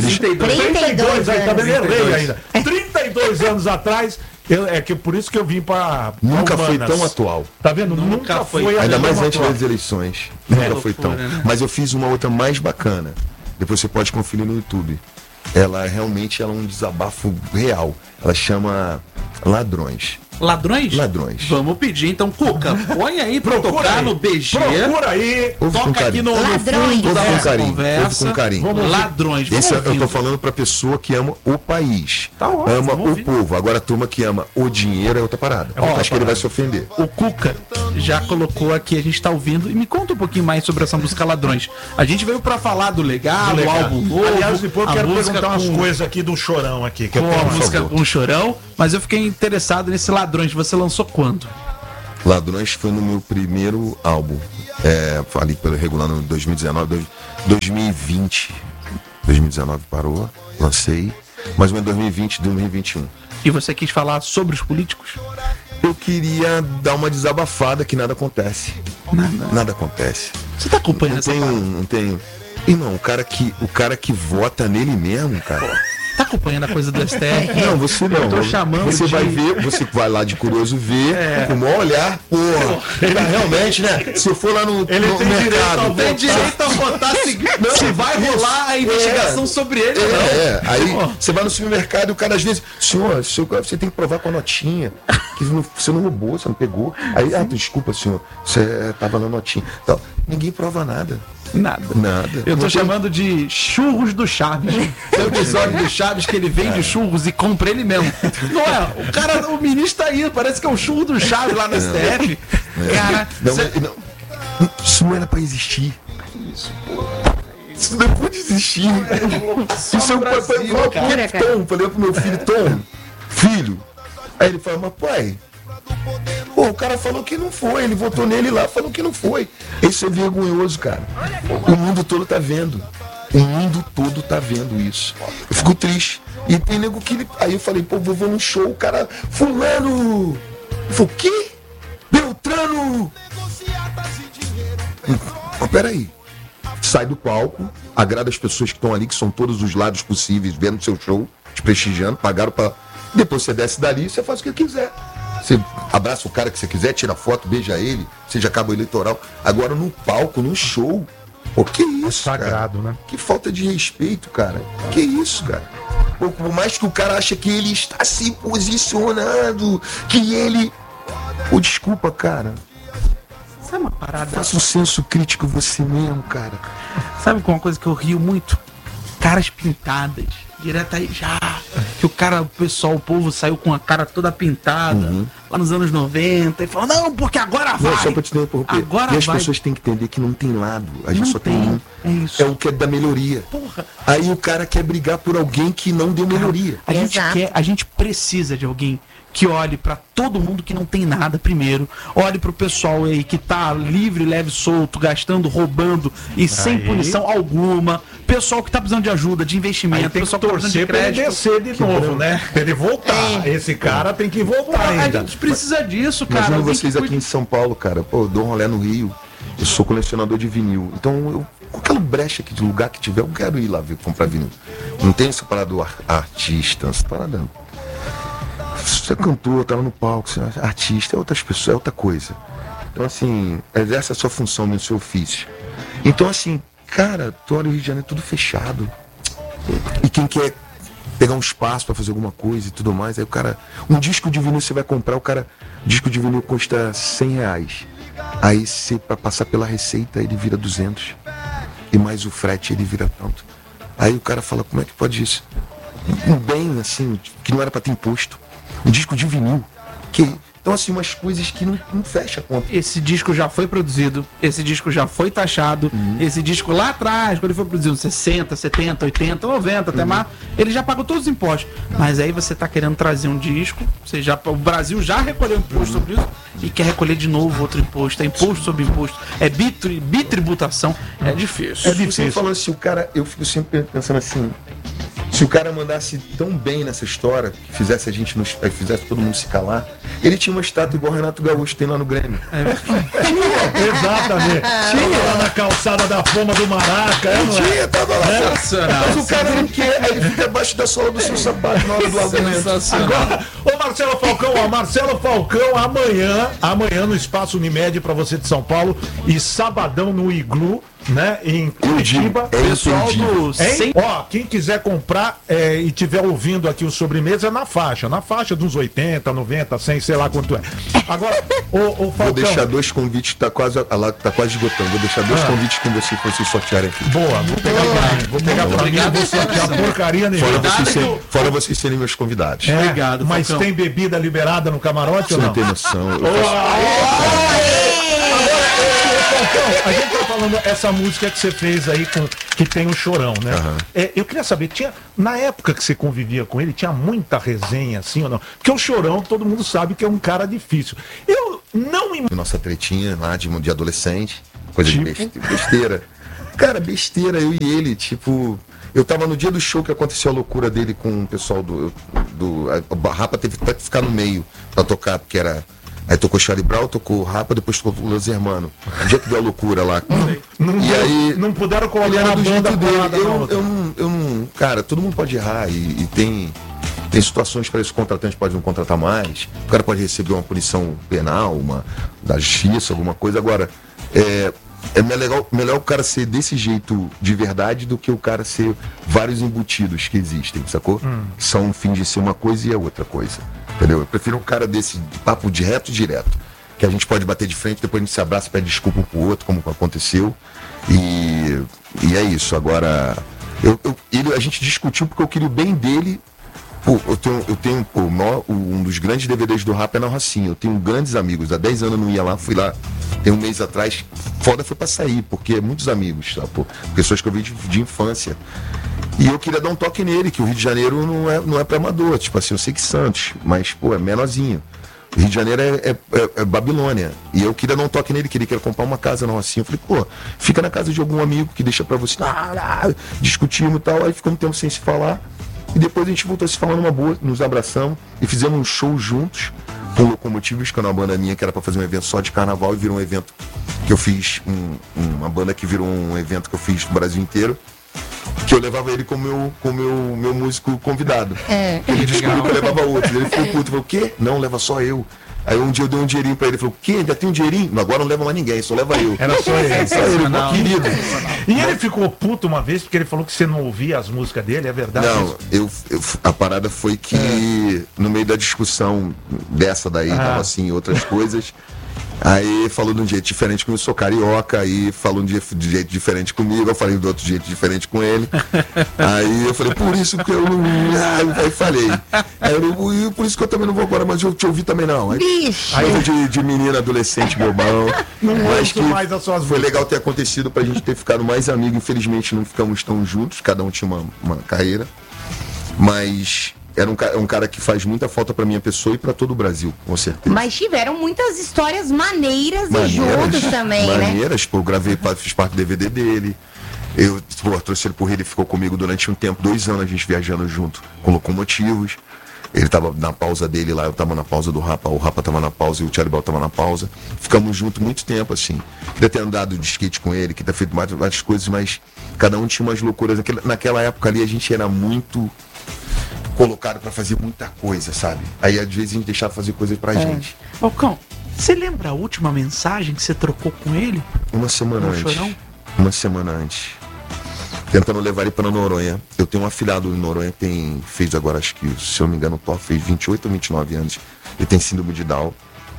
32 aí, tá vendo? Errei ainda. 32 anos atrás. Por isso que eu vim para Nunca foi tão atual. Tá vendo? Nunca foi ainda mais antes das eleições. Nunca foi tão. Mas eu fiz uma outra mais bacana. Depois você pode conferir no YouTube. Ela realmente é um desabafo real. Ela chama Ladrões. Ladrões? Ladrões. Vamos pedir, então, Cuca, põe aí pra tocar aí. No BG. Procura aí. Toca aqui no fundo da nossa conversa. Com carinho. Vamos Ladrões. Esse eu tô falando pra pessoa que ama o país. Tá ótimo, ama o povo. Agora a turma que ama o dinheiro é outra parada. Acho que ele vai se ofender. O Cuca já colocou aqui, a gente tá ouvindo. E me conta um pouquinho mais sobre essa música Ladrões. A gente veio pra falar do legado, do álbum novo. Aliás, depois eu quero perguntar umas coisas aqui do Chorão aqui. Que com a música com o Chorão. Mas eu fiquei interessado nesse Ladrões. Você lançou quando? Ladrões foi no meu primeiro álbum. Falei pelo regular no 2019, 2020. 2019 parou, lancei. Mas em 2020, 2021. E você quis falar sobre os políticos? Eu queria dar uma desabafada que nada acontece. Nada acontece. Você tá acompanhando essa parada? Não tenho. Irmão, o cara que vota nele mesmo, cara. Tá acompanhando a coisa do STF? Não, você não. Eu tô chamando você vai ver, você vai lá de curioso ver, com o maior olhar, realmente, né? Se eu for lá no mercado... Tem direito a votar se vai rolar a investigação sobre ele ou não. Aí você vai no supermercado e o cara às vezes, senhor, você tem que provar com a notinha, que você não roubou, você não pegou. Aí, desculpa, senhor, você tava na notinha. Então, ninguém prova nada. Nada. Eu tô chamando de churros do Chaves. Tem o episódio do Chaves que ele vende churros e compra ele mesmo. Não é? O ministro tá aí, parece que é o churro do Chaves lá no STF. Cara, isso não era pra existir. Isso não pode existir. Isso é o Tom. Falei pro meu filho, Tom, filho. Aí ele fala, mas pai, o cara falou que não foi, ele votou nele lá, falou que não foi. Isso é vergonhoso, cara. O mundo todo tá vendo. O mundo todo tá vendo isso. Eu fico triste. E tem nego que... Aí eu falei, vou num show, o cara... Fulano! Eu falei, o quê? Beltrano! Mas peraí. Sai do palco, agrada as pessoas que estão ali, que são todos os lados possíveis, vendo seu show, te prestigiando, pagaram pra... Depois você desce dali e você faz o que quiser. Você abraça o cara que você quiser, tira foto, beija ele, seja cabo eleitoral. Agora no palco, no show. Que isso, sagrado, cara? Né? Que falta de respeito, cara. Que isso, cara? Por mais que o cara ache que ele está se posicionando, que ele... desculpa, cara. Sabe uma parada? Faça um senso crítico você mesmo, cara. Sabe uma coisa que eu rio muito? Caras pintadas. Direto aí já. Que o povo saiu com a cara toda pintada lá nos anos 90 e falou, não, porque agora vai. Não, só pra te interromper. Agora e as pessoas têm que entender que não tem lado. A gente só tem um. É isso. É o que é da melhoria. Porra. Aí o cara quer brigar por alguém que não deu melhoria. A gente precisa de alguém que olhe pra todo mundo que não tem nada primeiro, olhe pro pessoal aí que tá livre, leve, solto, gastando, roubando e sem punição alguma, pessoal que tá precisando de ajuda, de investimento, tem pessoal que torcer pra ele descer de novo, né? Pra ele voltar. Esse cara tem que voltar ainda. A gente precisa disso, cara. Imagina vocês aqui em São Paulo, cara. Eu dou um rolê no Rio, eu sou colecionador de vinil, então qualquer brecha aqui de lugar que tiver, eu quero ir lá comprar vinil. Não tem essa parada do artista, essa parada. Você é cantor, tá lá no palco, você é artista, é outras pessoas, é outra coisa. Então, assim, exerce a sua função no seu ofício. Então, assim, cara, tu olha o Rio de Janeiro tudo fechado. E quem quer pegar um espaço pra fazer alguma coisa e tudo mais, aí o cara... Um disco de vinil você vai comprar, disco de vinil custa R$100. Aí você, pra passar pela receita, ele vira 200. E mais o frete, ele vira tanto. Aí o cara fala, como é que pode isso? Um bem, assim, que não era pra ter imposto. Um disco de vinil. Então, assim, umas coisas que não fecha a conta. Esse disco já foi produzido, esse disco já foi taxado, esse disco lá atrás, quando ele foi produzido 60, 70, 80, 90, até mais, ele já pagou todos os impostos. Mas aí você tá querendo trazer um disco, o Brasil já recolheu imposto sobre isso e quer recolher de novo outro imposto. É imposto sobre imposto, é bitributação, é difícil. É difícil. Falando assim, eu fico sempre pensando assim, se o cara mandasse tão bem nessa história, que fizesse fizesse todo mundo se calar, ele tinha uma estátua igual o Renato Gaúcho tem lá no Grêmio. Exatamente. Tinha lá na calçada da Foma do Maraca. Tinha, tava lá. Mas o cara não quer, aí ele fica abaixo da sola do seu sapato na hora do argumento. Agora, ô Marcelo Falcão, amanhã no Espaço Unimed pra você de São Paulo e sabadão no Iglu. né? Em Curitiba. Pessoal do... Ó, quem quiser comprar e tiver ouvindo aqui o Sobremesa é na faixa dos 80, 90, 100, sei lá quanto é. Agora, o Falcão... Vou deixar 2 convites, tá quase esgotando. Vou deixar 2 convites com você pra vocês sortearem aqui. Boa, vou pegar pra mim, vou sortear porcaria nenhuma. Fora vocês serem meus convidados. Obrigado, mas Falcão. Tem bebida liberada no camarote Você ou não? não tem noção. A gente tá falando essa música que você fez aí que tem o Chorão, né? Eu queria saber, na época que você convivia com ele, tinha muita resenha assim ou não? Porque o Chorão, todo mundo sabe que é um cara difícil. Eu não Nossa tretinha lá de adolescente, coisa de besteira. Cara, besteira, eu e ele, tipo... Eu tava no dia do show que aconteceu a loucura dele com o pessoal a Rapa teve que ficar no meio pra tocar, porque era... Aí tocou Charlie Brown, tocou Rapa, depois tocou Los Hermanos. O dia que deu a loucura lá. Aí não puderam colocar na banda dele. Eu não... Cara, todo mundo pode errar e tem situações para isso, o contratante pode não contratar mais, o cara pode receber uma punição penal, da justiça, alguma coisa. Agora, é melhor o cara ser desse jeito de verdade do que o cara ser vários embutidos que existem, sacou? São fingem ser uma coisa e é outra coisa, entendeu? Eu prefiro um cara desse papo direto, que a gente pode bater de frente, depois a gente se abraça, pede desculpa um pro outro, como aconteceu, e é isso. Agora, a gente discutiu porque eu queria o bem dele. Pô, eu tenho um dos grandes DVDs do Rap é na Rocinha. Eu tenho grandes amigos. Há 10 anos eu não ia lá, fui lá tem um mês atrás. Foda foi pra sair, porque é muitos amigos, sabe, pô? Pessoas que eu vi de infância. E eu queria dar um toque nele, que o Rio de Janeiro não é pra amador. Tipo assim, eu sei que Santos, mas, pô, é menorzinho. O Rio de Janeiro é Babilônia. E eu queria dar um toque nele, que ele queria comprar uma casa na Rocinha. Eu falei, pô, fica na casa de algum amigo que deixa pra você. Discutimos e tal. Aí ficou um tempo sem se falar. E depois a gente voltou a se falar numa boa, nos abraçamos e fizemos um show juntos com Locomotivos, que era uma banda minha que era pra fazer um evento só de carnaval, e virou um evento que eu fiz, uma banda que virou um evento que eu fiz no Brasil inteiro, que eu levava ele como meu músico convidado. Ele descobriu que eu levava outro. Ele ficou puto, falou, o quê? Não, leva só eu. Aí um dia eu dei um dinheirinho pra ele, falou, o quê? Ainda tem um dinheirinho? Agora não leva mais ninguém, só leva eu. Era só ele. Só ele, meu querido. E ele ficou puto uma vez porque ele falou que você não ouvia as músicas dele, é verdade? Não, a parada foi que no meio da discussão dessa daí, tava assim, outras coisas. Aí falou de um jeito diferente comigo, eu sou carioca, aí falou de jeito diferente comigo, eu falei de outro jeito diferente com ele. Aí eu falei, por isso que eu não. Aí falei. Por isso que eu também não vou agora, mas eu te ouvi também não. Aí de menina, adolescente, bobão. Mas que mais as suas foi legal ter acontecido pra gente ter ficado mais amigo. Infelizmente não ficamos tão juntos, cada um tinha uma carreira. Mas. Era um cara que faz muita falta pra minha pessoa e pra todo o Brasil, com certeza. Mas tiveram muitas histórias maneiras e juntos também, maneiras, pô, eu gravei, fiz parte do DVD dele. Eu trouxe ele pro Rio, ele ficou comigo durante um tempo, 2 anos a gente viajando junto, com Locomotivos. Ele tava na pausa dele lá, eu tava na pausa do Rapa, o Rapa tava na pausa e o Charlie Brown tava na pausa. Ficamos juntos muito tempo, assim. Queria ter andado de skate com ele, queria ter feito várias coisas, mas cada um tinha umas loucuras. Naquela época ali a gente era muito colocado pra fazer muita coisa, sabe? Aí às vezes a gente deixava fazer coisas pra gente. Falcão, você lembra a última mensagem que você trocou com ele? Uma semana No antes. Chorão? Uma semana antes. Tentando levar ele pra Noronha. Eu tenho um afilhado em Noronha, fez agora, acho que, se eu não me engano, o Thor fez 28 ou 29 anos. Ele tem síndrome de Down.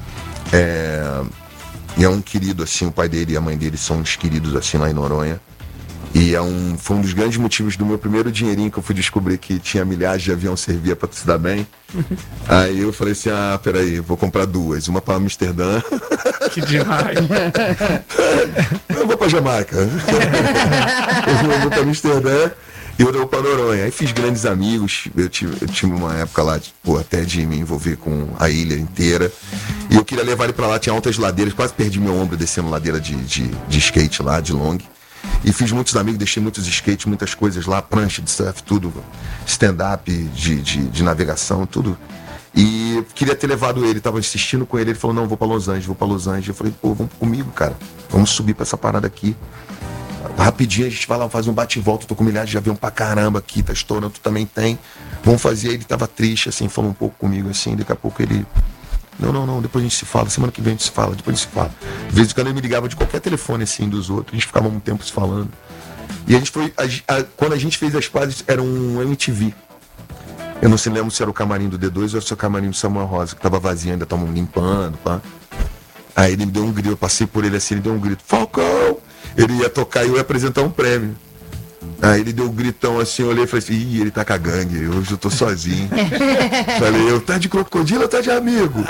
E é um querido, assim, o pai dele e a mãe dele são uns queridos, assim, lá em Noronha. E foi um dos grandes motivos do meu primeiro dinheirinho que eu fui descobrir que tinha milhares de avião, servia pra se dar bem. Aí eu falei assim, peraí, vou comprar 2. Uma pra Amsterdã. Que demais. Eu vou pra Jamaica. Eu vou pra Amsterdã e outra vou pra Noronha. Aí fiz grandes amigos. Eu tive uma época lá, até de me envolver com a ilha inteira. E eu queria levar ele pra lá, tinha altas ladeiras. Quase perdi meu ombro descendo ladeira de skate lá, de long. E fiz muitos amigos, deixei muitos skates, muitas coisas lá, prancha de surf, tudo, stand-up, de navegação, tudo. E queria ter levado ele, tava insistindo com ele falou, não, vou pra Los Angeles. Eu falei, pô, vamos comigo, cara, vamos subir pra essa parada aqui. Rapidinho a gente vai lá, faz um bate e volta, tô com milhares de avião pra caramba aqui, tá estourando, tu também tem. Vamos fazer, ele tava triste, assim, falou um pouco comigo, assim, daqui a pouco ele Não, depois a gente se fala, semana que vem a gente se fala, depois a gente se fala. De vez em quando ele me ligava de qualquer telefone assim dos outros, a gente ficava um tempo se falando. E a gente foi, quando a gente fez as pazes, era um MTV. Eu não sei, lembro se era o camarim do D2 ou se era o camarim do Samuel Rosa, que tava vazio, ainda estavam limpando, pá. Aí ele me deu um grito, eu passei por ele assim, ele deu um grito, Falcão! Ele ia tocar e eu ia apresentar um prêmio. Aí ele deu um gritão assim, eu olhei e falei assim, ih, ele tá com a gangue, hoje eu tô sozinho. Falei, eu tá de crocodilo ou tá de amigo?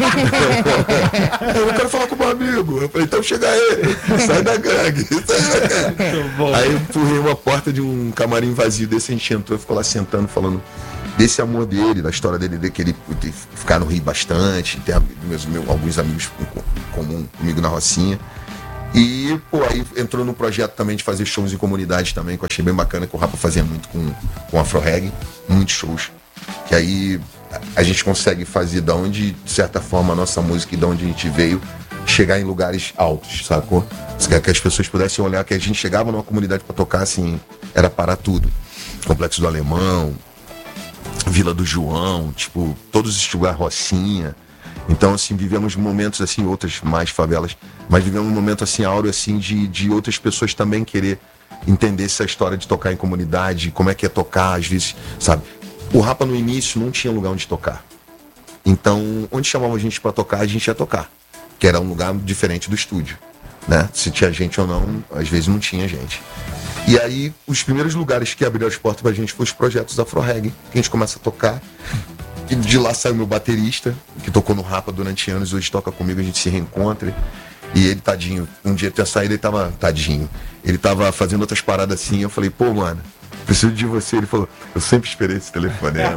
Eu não quero falar com meu amigo. Eu falei, então chega aí, sai da gangue. Aí eu empurrei uma porta de um camarim vazio desse, a gente entrou e ficou lá sentando, falando desse amor dele, da história dele, que ele ficar no Rio bastante, ter alguns amigos em comum comigo na Rocinha. E, aí entrou no projeto também de fazer shows em comunidade também, que eu achei bem bacana, que o Rapa fazia muito com Afro Reggae, muitos shows. Que aí a gente consegue fazer da onde, de certa forma, a nossa música e da onde a gente veio, chegar em lugares altos, sacou? Que as pessoas pudessem olhar, que a gente chegava numa comunidade pra tocar, assim, era parar tudo. Complexo do Alemão, Vila do João, tipo, todos os lugares, Rocinha. Então, assim, vivemos momentos, assim, outras mais favelas, mas vivemos um momento, assim, áureo, assim, de outras pessoas também querer entender essa história de tocar em comunidade, como é que é tocar, às vezes, sabe? O Rapa, no início, não tinha lugar onde tocar. Então, onde chamavam a gente pra tocar, a gente ia tocar, que era um lugar diferente do estúdio, né? Se tinha gente ou não, às vezes não tinha gente. E aí, os primeiros lugares que abriram as portas pra gente foram os projetos Afro Reggae, que a gente começa a tocar. E de lá saiu meu baterista, que tocou no Rapa durante anos, hoje toca comigo, a gente se reencontra. E ele, tadinho, um dia até saída, ele tava, tadinho, ele tava fazendo outras paradas assim, eu falei, pô, mano, preciso de você. Ele falou, eu sempre esperei esse telefonema.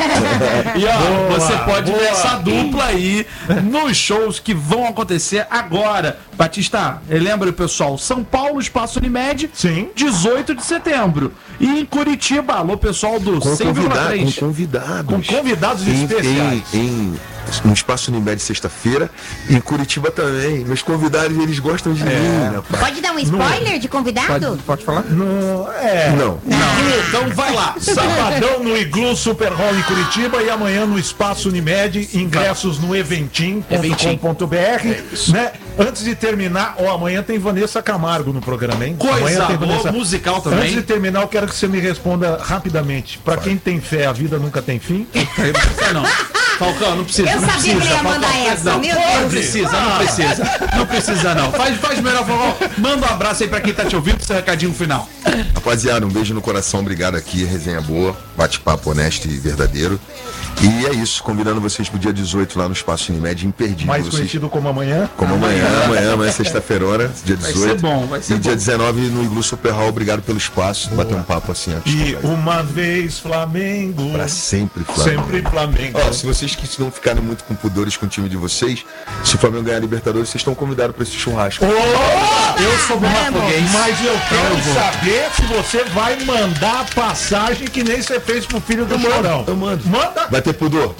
E ó, você pode ver essa dupla aí nos shows que vão acontecer agora. Batista, lembra, pessoal, São Paulo, Espaço Unimed, sim, 18 de setembro. E em Curitiba, alô, pessoal do 100,3. Com convidados especiais. No Espaço Unimed sexta-feira e em Curitiba também. Meus convidados, eles gostam de mim, rapaz. Pode dar um spoiler de convidado? Pode falar? Não. Então vai lá. Sabadão no Iglu Super Hall em Curitiba e amanhã no Espaço Unimed, ingressos no eventim.com.br, né? Antes de terminar, amanhã tem Vanessa Camargo no programa, hein? Coisa tem boa, Vanessa... musical também. Antes de terminar, eu quero que você me responda rapidamente. Pra quem tem fé, a vida nunca tem fim? Não. Falcão, não precisa. Eu sabia que ele ia mandar essa, meu Deus. Não precisa não. Faz melhor, Falcão. Manda um abraço aí pra quem tá te ouvindo, seu recadinho final. Rapaziada, um beijo no coração, obrigado aqui, resenha boa, bate-papo honesto e verdadeiro. E é isso, convidando vocês pro dia 18 lá no Espaço Unimed, imperdível. Mais conhecido como amanhã? Como amanhã é sexta-feira, dia 18. Vai ser bom, vai ser e bom. dia 19 no Iglu Super Hall, obrigado pelo espaço, bater um papo assim antes. E uma vez Flamengo. Pra sempre Flamengo. Sempre Flamengo. Ó, se vocês que não ficarem muito com pudores com o time de vocês, se o Flamengo ganhar a Libertadores, vocês estão convidados pra esse churrasco. Eu sou botafoguense. Mas eu quero saber se você vai mandar a passagem que nem você fez pro filho do Chorão. Eu mando. Manda. Vai ter pudor?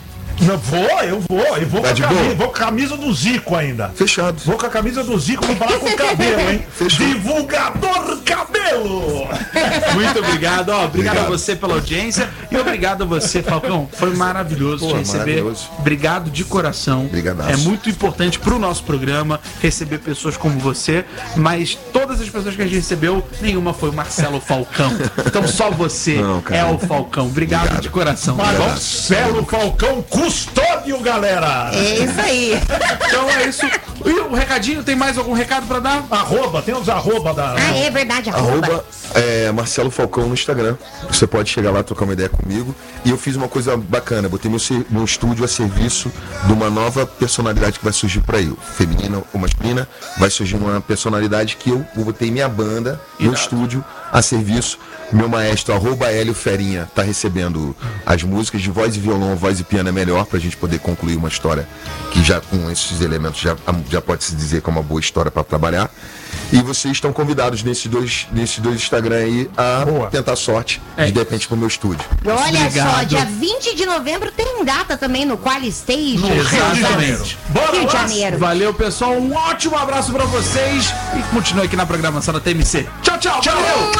Eu vou Tá de boa? vou com a camisa do Zico ainda. Fechado. Vou com a camisa do Zico, vou falar com o Cabelo, hein? Fechou. Divulgador Cabelo! Muito obrigado, obrigado a você pela audiência e obrigado a você, Falcão. Foi maravilhoso te receber. Maravilhoso. Obrigado de coração. Brigadaço. É muito importante pro nosso programa receber pessoas como você, mas todas as pessoas que a gente recebeu, nenhuma foi o Marcelo Falcão. Então só você é o Falcão. Obrigado de coração. Marcelo Falcão Custódio, galera! É isso aí. Então é isso. E o recadinho, tem mais algum recado pra dar? Tem os arroba da... É verdade, Arroba Marcelo Falcão no Instagram. Você pode chegar lá, trocar uma ideia comigo. E eu fiz uma coisa bacana, botei meu estúdio a serviço de uma nova personalidade que vai surgir por aí, feminina ou masculina. Vai surgir uma personalidade que eu botei minha banda, meu estúdio a serviço. Meu maestro, @Hélio Ferinha, tá recebendo as músicas de voz e violão, voz e piano é melhor pra gente poder concluir uma história que já com esses elementos já pode se dizer que é uma boa história para trabalhar. E vocês estão convidados nesses dois Instagram aí a tentar sorte de repente pro meu estúdio. Olha só, dia 20 de novembro tem data também no Quali Stage. Exatamente. Rio de Janeiro. Valeu, pessoal. Um ótimo abraço pra vocês e continue aqui na programação da TMC. Tchau, tchau. Valeu.